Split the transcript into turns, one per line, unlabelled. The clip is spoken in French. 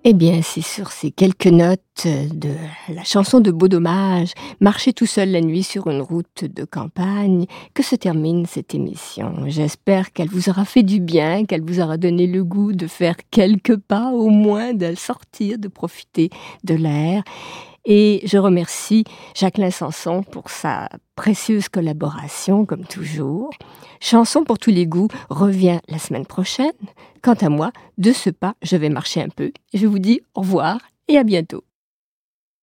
Eh bien, c'est sur ces quelques notes de la chanson de Beau Dommage, Marcher tout seul la nuit sur une route de campagne, que se termine cette émission. J'espère qu'elle vous aura fait du bien, qu'elle vous aura donné le goût de faire quelques pas, au moins de sortir, de profiter de l'air. Et je remercie Jacqueline Sanson pour sa précieuse collaboration, comme toujours. Chanson pour tous les goûts revient la semaine prochaine. Quant à moi, de ce pas, je vais marcher un peu. Je vous dis au revoir et à bientôt.